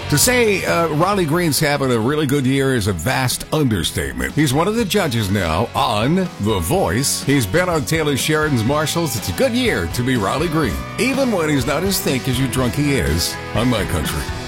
To say Riley Green's having a really good year is a vast understatement. He's one of the judges now on The Voice. He's been on Taylor Sheridan's Marshalls. It's a good year to be Riley Green, even when he's not as thick as you drunk he is on My Country.